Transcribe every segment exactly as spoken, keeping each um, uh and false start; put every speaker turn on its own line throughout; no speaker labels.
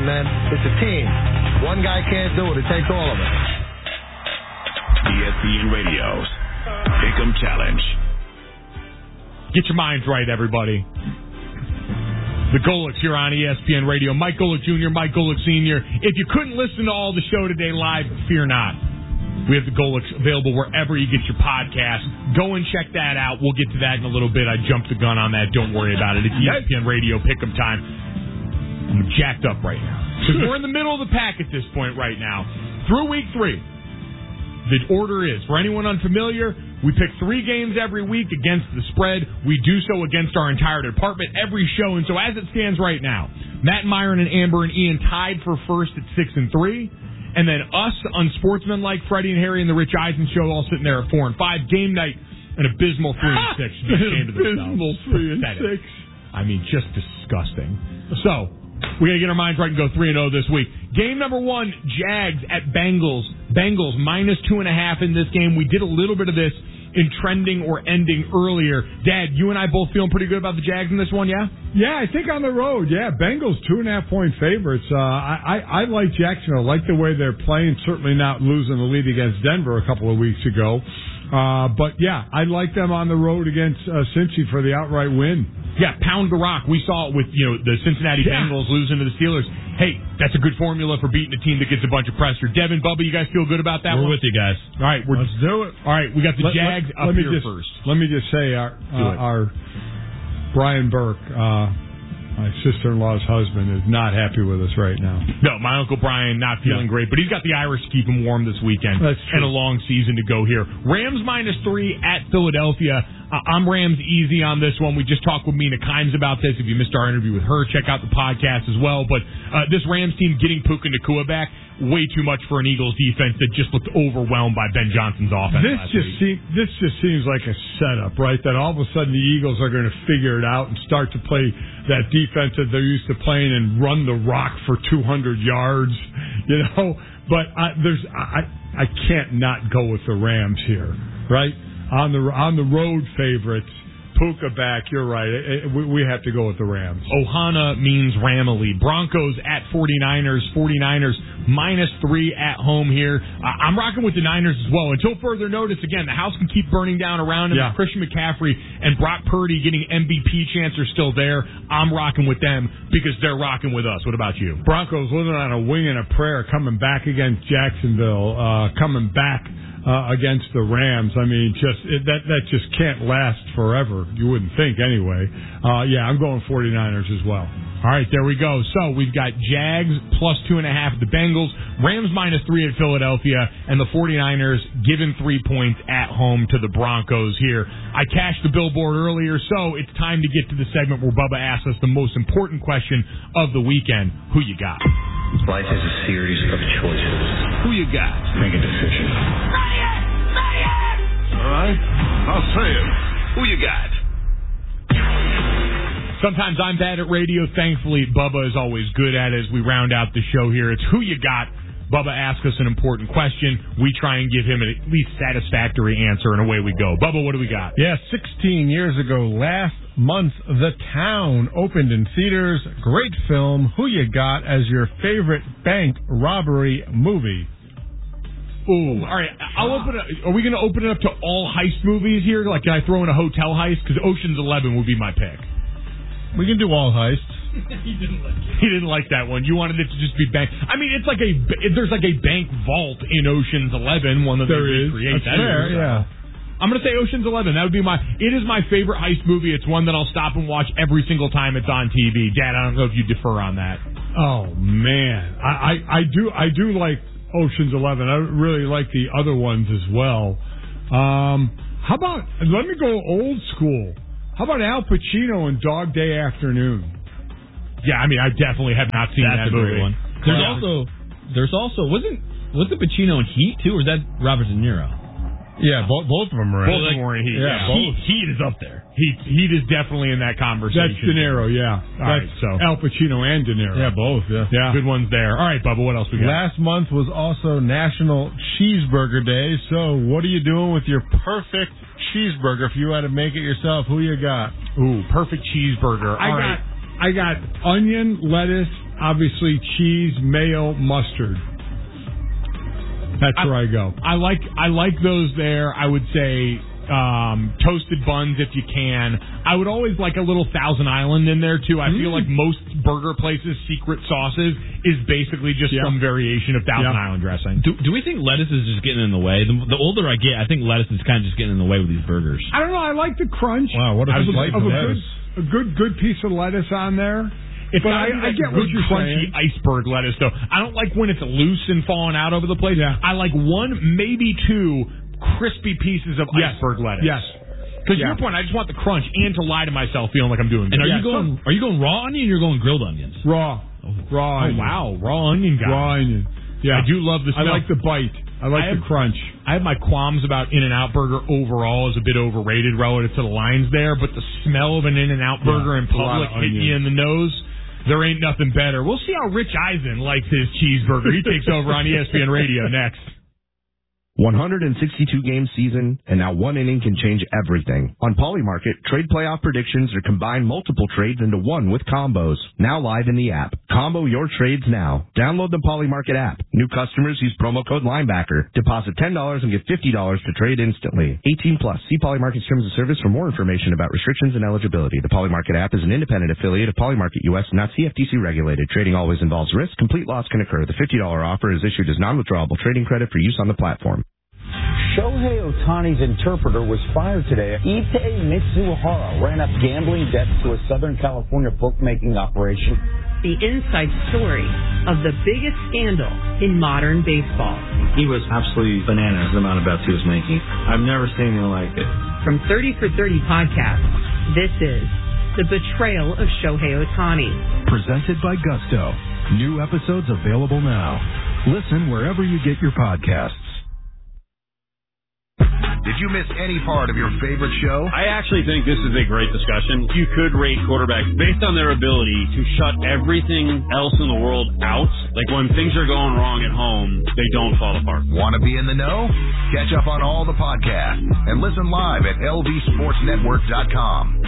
man. It's a team. One guy can't do it. It takes all of us.
E S P N Radio's Pick'em Challenge.
Get your minds right, everybody. The Golics here on E S P N Radio. Mike Golick Junior, Mike Golick Senior If you couldn't listen to all the show today live, fear not. We have the Golics available wherever you get your podcast. Go and check that out. We'll get to that in a little bit. I jumped the gun on that. Don't worry about it. It's E S P N Radio Pick'em time. I'm jacked up right now. Because we're in the middle of the pack at this point right now. Through week three. The order is, for anyone unfamiliar, we pick three games every week against the spread. We do so against our entire department every show. And so as it stands right now, Matt Myron and Amber and Ian tied for first at six and three. And then us, unsportsmanlike Freddie and Harry and the Rich Eisen show, all sitting there at four and five. Game night, an abysmal three and six.
Abysmal three and six.
I mean, just disgusting. So, we got to get our minds right and go three and oh this week. Game number one, Jags at Bengals. Bengals minus two and a half in this game. We did a little bit of this in trending or ending earlier. Dad, you and I both feeling pretty good about the Jags in this one, yeah?
Yeah, I think on the road, yeah. Bengals two and a half point favorites. Uh, I, I, I like Jacksonville. I like the way they're playing. Certainly not losing the lead against Denver a couple of weeks ago. Uh, but yeah, I like them on the road against uh, Cincy for the outright win.
Yeah, pound the rock. We saw it with, you know, the Cincinnati yeah. Bengals losing to the Steelers. Hey, that's a good formula for beating a team that gets a bunch of pressure. Devin, Bubba, you guys feel good about that
we're
one?
with you guys.
All right, we're,
let's do it.
All right, we got the
let,
Jags
let,
up
let
here
just,
first.
Let me just say, our uh, our Brian Burke, uh, my sister-in-law's husband, is not happy with us right now.
No, my Uncle Brian not feeling
yeah.
great, but he's got the Irish to keep him warm this weekend.
That's true.
And a long season to go here. Rams minus three at Philadelphia. Uh, I'm Rams easy on this one. We just talked with Mina Kimes about this. If you missed our interview with her, check out the podcast as well. But uh, this Rams team getting Puka Nacua back, way too much for an Eagles defense that just looked overwhelmed by Ben Johnson's offense.
This
last
just
week.
seems this just seems like a setup, right? That all of a sudden the Eagles are going to figure it out and start to play that defense that they're used to playing and run the rock for two hundred yards, you know. But I, there's I I can't not go with the Rams here, right? On the on the road favorites. Puka back, you're right. It, it, we, we have to go with the Rams.
Ohana means Ramily. Broncos at 49ers. 49ers minus three at home here. Uh, I'm rocking with the Niners as well. Until further notice, again, the house can keep burning down around him.
Yeah.
Christian McCaffrey and Brock Purdy getting M V P chance are still there. I'm rocking with them because they're rocking with us. What about you?
Broncos living on a wing and a prayer, coming back against Jacksonville, uh, coming back Uh, against the Rams. I mean, just it, that that just can't last forever. You wouldn't think, anyway. Uh, yeah, I'm going 49ers as well.
All right, there we go. So we've got Jags plus two and a half at the Bengals, Rams minus three at Philadelphia, and the 49ers giving three points at home to the Broncos here. I cashed the billboard earlier, so it's time to get to the segment where Bubba asks us the most important question of the weekend. Who you got?
Life is a series of choices.
Who you got?
Make a decision.
Say it! Say it!
All right, I'll say it.
Who you got?
Sometimes I'm bad at radio. Thankfully, Bubba is always good at it as we round out the show here. It's Who You Got. Bubba asks us an important question. We try and give him an at least satisfactory answer, and away we go. Bubba, what do we got?
Yeah, sixteen years ago, last month, The Town opened in theaters. Great film. Who you got as your favorite bank robbery movie?
Ooh, all right. I'll open it. Are we going to open it up to all heist movies here? Like, can I throw in a hotel heist? Because Ocean's Eleven would be my pick.
We can do all heists.
he didn't like it. He didn't like that one. You wanted it to just be bank. I mean, it's like a there's like a bank vault in Ocean's Eleven. One that
there
they
is.
recreate.
That's fair, yeah.
I'm going to say Ocean's Eleven. That would be my. It is my favorite heist movie. It's one that I'll stop and watch every single time it's on T V. Dad, I don't know if you defer on that.
Oh man, I, I, I do I do like Ocean's Eleven. I really like the other ones as well. Um, how about let me go old school? How about Al Pacino in Dog Day Afternoon?
Yeah, I mean, I definitely have not seen
That's
that
a great
movie.
one. There's yeah. also, there's also wasn't wasn't Pacino in Heat too, or is that Robert De Niro?
Yeah, both both of them are.
Both of them were in Heat.
Yeah,
yeah.
both.
Heat, Heat is up there. Heat Heat is definitely in that conversation.
That's De Niro, yeah.
All right,
That's
so
Al Pacino and De Niro.
Yeah, both. Yeah,
yeah.
Good ones there. All right, Bubba, what else we got?
Last month was also National Cheeseburger Day. So, what are you doing with your perfect cheeseburger? If you had to make it yourself, who you got?
Ooh, perfect cheeseburger.
I
All
got
right.
I got onion, lettuce, obviously cheese, mayo, mustard. That's
I,
where I go.
I like I like those there. I would say um, toasted buns if you can. I would always like a little Thousand Island in there too. I mm. feel like most burger places' secret sauces is basically just
yeah.
some variation of Thousand
yeah.
Island dressing.
Do, do we think lettuce is just getting in the way? The, the older I get, I think lettuce is kind of just getting in the way with these burgers.
I don't know. I like the crunch.
Wow, what a slice of lettuce.
A good, good piece of lettuce on there.
It's
but
I,
I, I get
good
what you're
crunchy
saying.
iceberg lettuce, though. I don't like when it's loose and falling out over the place.
Yeah.
I like one, maybe two crispy pieces of
yes.
iceberg lettuce.
Yes.
Because
yeah.
your point, I just want the crunch and to lie to myself, feeling like I'm doing good.
And are
yeah,
you going?
so,
are you going raw onion? or You're going grilled onions?
Raw.
Oh,
raw.
Oh
onion.
wow, raw onion guy.
Raw onion. Yeah,
I do love the smell.
I like the bite. I like
I
the
have,
crunch.
I have my qualms about In-N-Out Burger overall is a bit overrated relative to the lines there, but the smell of an In-N-Out Burger
yeah,
in public hitting you in the nose, there ain't nothing better. We'll see how Rich Eisen likes his cheeseburger. He takes over on E S P N Radio next.
one hundred sixty-two game season, and now one inning can change everything. On Polymarket, trade playoff predictions are combine multiple trades into one with combos. Now live in the app. Combo your trades now. Download the Polymarket app. New customers use promo code Linebacker. Deposit ten dollars and get fifty dollars to trade instantly. eighteen plus. See Polymarket's terms of service for more information about restrictions and eligibility. The Polymarket app is an independent affiliate of Polymarket U S, not C F T C regulated. Trading always involves risk. Complete loss can occur. The fifty dollars offer is issued as non-withdrawable trading credit for use on the platform.
Shohei Ohtani's interpreter was fired today. Issei Mitsuhara ran up gambling debts to a Southern California bookmaking operation.
The inside story of the biggest scandal in modern baseball.
He was absolutely bananas the amount of bets he was making. I've never seen anything like it.
From thirty for thirty podcast, this is The Betrayal of Shohei Ohtani.
Presented by Gusto. New episodes available now. Listen wherever you get your podcasts.
Did you miss any part of your favorite show?
I actually think this is a great discussion. You could rate quarterbacks based on their ability to shut everything else in the world out. Like when things are going wrong at home, they don't fall apart.
Want to be in the know? Catch up on all the podcasts and listen live at L V Sports Network dot com.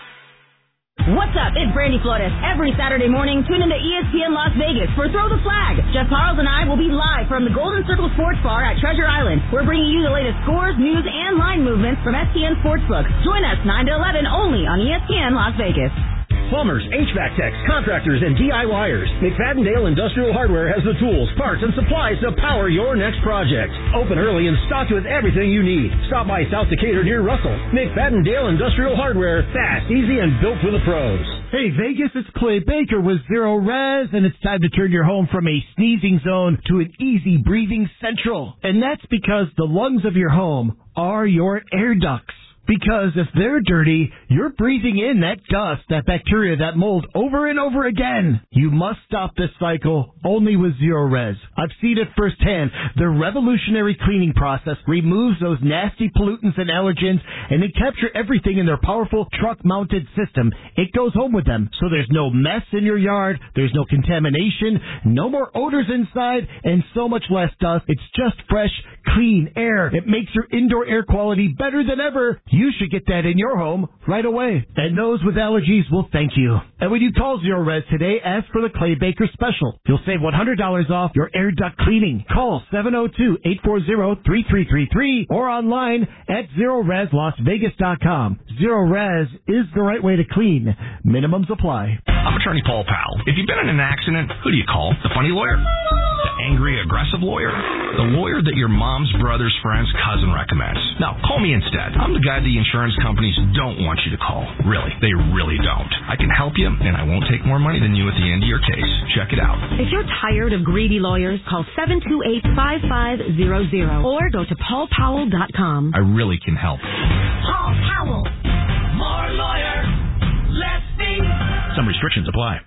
What's up? It's Brandy Flores. Every Saturday morning, tune into E S P N Las Vegas for Throw the Flag. Jeff Parles and I will be live from the Golden Circle Sports Bar at Treasure Island. We're bringing you the latest scores, news, and line movements from S P N Sportsbook. Join us nine to eleven only on E S P N Las Vegas.
Plumbers, H V A C techs, contractors, and DIYers. McFadden-Dale Industrial Hardware has the tools, parts, and supplies to power your next project. Open early and stocked with everything you need. Stop by South Decatur near Russell. McFadden-Dale Industrial Hardware. Fast, easy, and built for the pros.
Hey, Vegas, it's Clay Baker with Zero Res, and it's time to turn your home from a sneezing zone to an easy breathing central. And that's because the lungs of your home are your air ducts. Because if they're dirty, you're breathing in that dust, that bacteria, that mold over and over again. You must stop this cycle only with Zero Res. I've seen it firsthand. Their revolutionary cleaning process removes those nasty pollutants and allergens, and they capture everything in their powerful truck-mounted system. It goes home with them, so there's no mess in your yard, there's no contamination, no more odors inside, and so much less dust. It's just fresh, clean air. It makes your indoor air quality better than ever. You should get that in your home right away. And those with allergies will thank you. And when you call Zero Res today, ask for the Clay Baker special. You'll save one hundred dollars off your air duct cleaning. Call seven oh two, eight four zero, three three three three or online at zero res las vegas dot com. Zero Res is the right way to clean. Minimums apply.
I'm attorney Paul Powell. If you've been in an accident, who do you call? The funny lawyer? The angry, aggressive lawyer? The lawyer that your mom's brother's friend's cousin recommends. No, call me instead. I'm the guy the insurance companies don't want you to call. Really, they really don't. I can help you, and I won't take more money than you at the end of your case. Check it out.
If you're tired of greedy lawyers, call seven two eight, five five zero zero or go to paul powell dot com.
I really can help.
Paul Powell. More lawyer, less fee.
Some restrictions apply.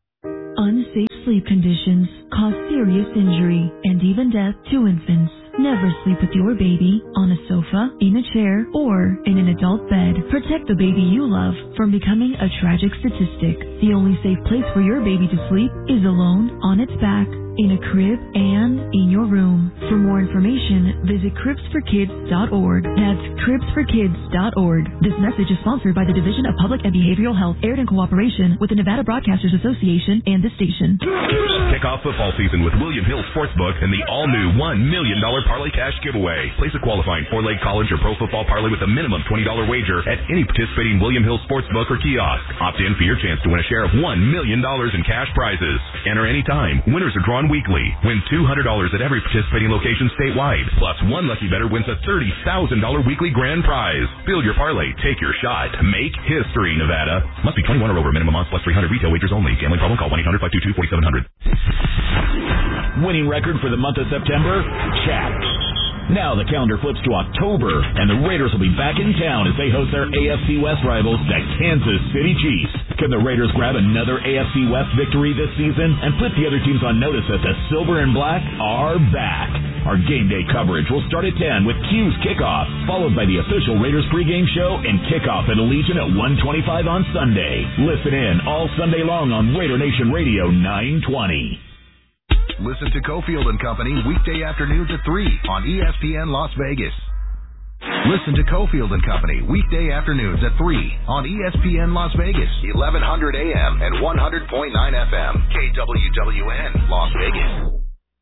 Unsafe sleep conditions cause serious injury and even death to infants. Never sleep with your baby on a sofa, in a chair, or in an adult bed. Protect the baby you love from becoming a tragic statistic. The only safe place for your baby to sleep is alone, on its back, in a crib, and in your room. For more information, visit cribs for kids dot org. That's cribs for kids dot org. This message is sponsored by the Division of Public and Behavioral Health, aired in cooperation with the Nevada Broadcasters Association and this station.
Kick off football season with William Hill Sportsbook and the all-new one million dollars Parlay Cash giveaway. Place a qualifying four-leg college or pro football parlay with a minimum twenty dollars wager at any participating William Hill Sportsbook or kiosk. Opt in for your chance to win a share of one million dollars in cash prizes. Enter anytime. Winners are drawn weekly. Win two hundred dollars at every participating location statewide. Plus, one lucky bettor wins a thirty thousand dollars weekly grand prize. Build your parlay. Take your shot. Make history, Nevada. Must be twenty-one or over. Minimum odds plus three hundred. Retail wagers only. Gambling problem? Call one eight hundred five two two four seven zero zero.
Winning record for the month of September? Check. Now the calendar flips to October, and the Raiders will be back in town as they host their A F C West rivals, the Kansas City Chiefs. Can the Raiders grab another A F C West victory this season and put the other teams on notice that the Silver and Black are back? Our game day coverage will start at ten with Q's kickoff, followed by the official Raiders pregame show and kickoff at Allegiant at one twenty-five on Sunday. Listen in all Sunday long on Raider Nation Radio nine twenty.
Listen to Cofield and Company weekday afternoons at three on E S P N Las Vegas. Listen to Cofield and Company weekday afternoons at three on E S P N Las Vegas, eleven hundred A M and one hundred point nine F M, K W W N Las Vegas.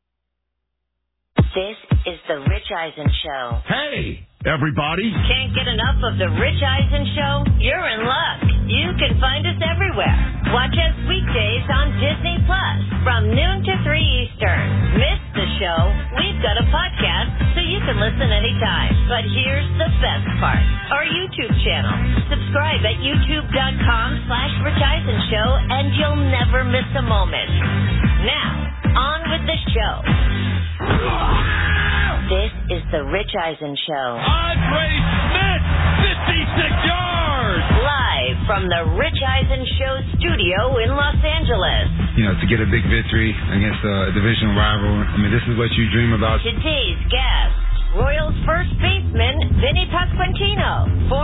This is the Rich Eisen Show.
Hey, everybody.
Can't get enough of the Rich Eisen Show? You're in luck. You can find us everywhere. Watch us weekdays on Disney Plus from noon to three Eastern. Miss the show? We've got a podcast so you can listen anytime. But here's the best part. Our YouTube channel. Subscribe at youtube.com slash Rich Eisen Show and you'll never miss a moment. Now, on with the show. This is the Rich Eisen Show.
Andre Smith, fifty-six yards.
Live from the Rich Eisen Show studio in Los Angeles.
You know, to get a big victory against a division rival, I mean, this is what you dream about.
Today's guest, Royals first baseman Vinny Pasquantino,